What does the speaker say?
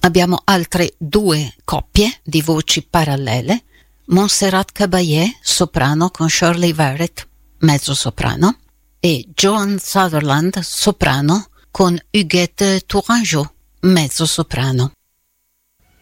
Abbiamo altre 2 coppie di voci parallele: Montserrat Caballé, soprano, con Shirley Verrett, mezzo soprano, e Joan Sutherland, soprano, con Huguette Tourangeau, mezzo soprano.